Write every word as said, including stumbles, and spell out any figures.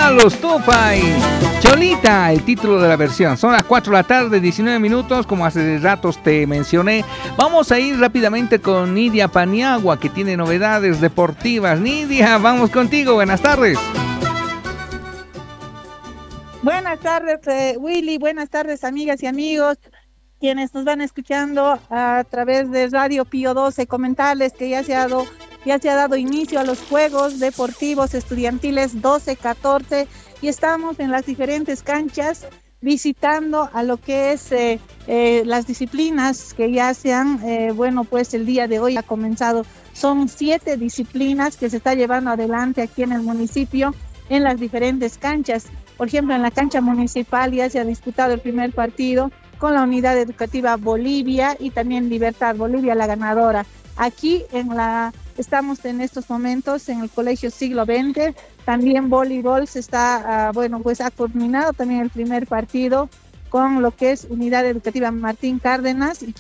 Carlos Tupa y Cholita, el título de la versión. Son las cuatro de la tarde, diecinueve minutos, como hace ratos te mencioné. Vamos a ir rápidamente con Nidia Paniagua, que tiene novedades deportivas. Nidia, vamos contigo, buenas tardes. Buenas tardes, eh, Willy, buenas tardes, amigas y amigos, quienes nos van escuchando a través de Radio Pío doce. Comentarles que ya se ha dado, ya se ha dado inicio a los Juegos Deportivos Estudiantiles doce catorce y estamos en las diferentes canchas visitando a lo que es eh, eh, las disciplinas que ya se han, eh, bueno, pues el día de hoy ha comenzado. Son siete disciplinas que se está llevando adelante aquí en el municipio en las diferentes canchas. Por ejemplo, en la cancha municipal ya se ha disputado el primer partido con la unidad educativa Bolivia y también Libertad Bolivia, la ganadora. Aquí en la estamos en estos momentos en el Colegio Siglo veinte, también voleibol se está, uh, bueno, pues ha culminado también el primer partido con lo que es unidad educativa Martín Cárdenas y